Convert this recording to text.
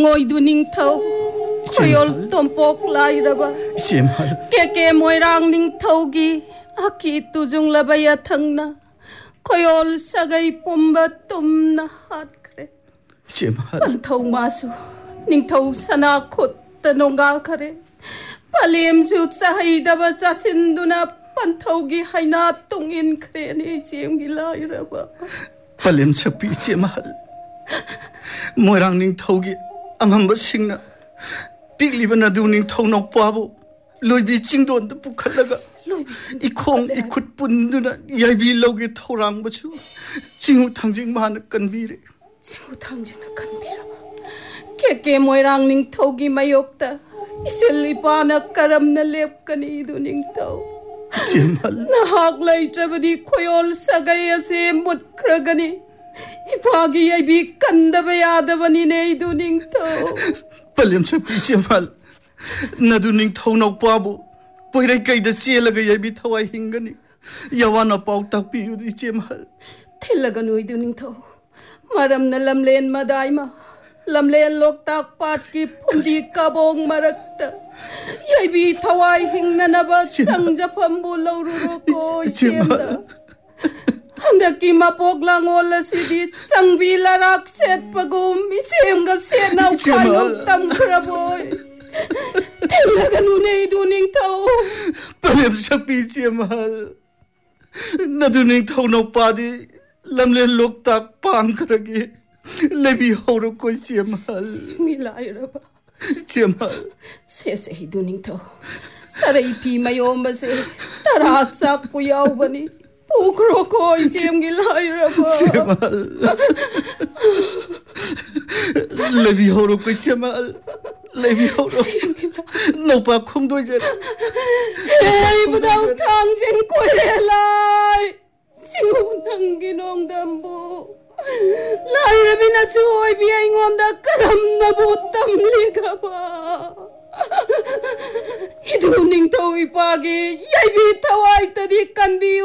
ꯏꯕꯨꯡꯉꯣꯏꯗꯨ ꯅꯤꯡꯊꯧ ꯈꯣꯌꯣꯜ ꯇꯣꯝꯄꯣꯛ ꯂꯥꯏꯔꯕ ꯀꯦꯀꯦ ꯃꯣꯏꯔꯥꯡ ꯅꯤꯡꯊꯧꯒꯤ ꯑꯀꯤ ꯇꯨꯖꯨꯡꯂꯕ ꯌꯥꯊꯪꯅ ꯈꯣꯌꯣꯜ ꯁꯥꯒꯩ ꯄꯨꯝꯕ ꯇꯨꯝꯅ ꯍꯥꯠꯈ꯭ꯔꯦ ꯄꯟꯊꯧ ꯃꯥꯁꯨ ꯅꯤꯡꯊꯧ ꯁꯅꯥ ꯈꯨꯠꯇ ꯅꯣꯡꯒꯥꯈ꯭ꯔꯦ ꯄꯂꯦꯝꯁꯨ ꯆꯍꯩꯗꯕ ꯆꯥꯁꯤꯟꯗꯨꯅ ꯄꯟꯊꯧꯒꯤ ꯍꯩꯅꯥ ꯇꯨꯡꯏꯟꯈ꯭ꯔꯦꯅꯦ ꯏꯆꯦꯝꯒꯤ ꯂꯥꯏꯔꯕ ꯄꯂꯦꯝ ꯁꯛꯄꯤ ꯏꯆꯦꯃꯍꯜ ꯃꯣꯏꯔꯥꯡ ꯅꯤꯡꯊꯧꯒꯤ ꯑꯉꯝꯕꯁꯤꯡꯅ ꯄꯤꯛꯂꯤꯕ ꯅꯗꯨ ꯅꯤꯡꯊꯧ ꯅꯧꯄꯥꯕꯨ ꯂꯣꯏꯕꯤ ꯆꯤꯡꯗꯣꯟꯗ ꯄꯨꯈꯠꯂꯒ 이콩 이콧 분두나 야비 로게 토랑부추 징후 탕징 마나 건비래 징후 탕징나 건비라 케케 모이랑 닝토기 마욕다 이슬리바나 까람나 렙까니 이두 닝토 제말 나학 라이트라바디 코요ල් 사가야세 못크라가니 이파기 야비 간다바 야다바니네 이두 닝토 빨렘차 비제말 나두 닝토 너빠부 보이래 가이다 시엘라가 야비 타와 힝가니 야와나 파우딱 비유디 제말 텔라가 누이두 닝토 마람나 람렌 마다이마 lamlen loktak pat ki phundi kabong marakta yaibi thawai hingna naba changja phambu lawru ko chemda handaki mapok langol sidi changbi larak set pagum isem ga sena khailok tam khraboy telaga nune duning thaw palem sakpi chemal naduning thaw no padi lamlen loktak pang khragi लेबी होरो कोई चेमल मिलायरबा चेमल सेसे हिदुनिंग थो सरै पी मयोम से तरासा पुयाव बनी पुखरो कोई चेम गिलायरबा चेमल लेबी होरो कोई चेमल लेबी होरो नोपा खुमदोय जे हे बुदाव थांजिन कोयलाय सिंगु नंगी नोंदambu 라이르비나 수호이비 아잉온다 까람나 못담리가봐 이두닝 터위파기 야이비 타와이따디 깐비유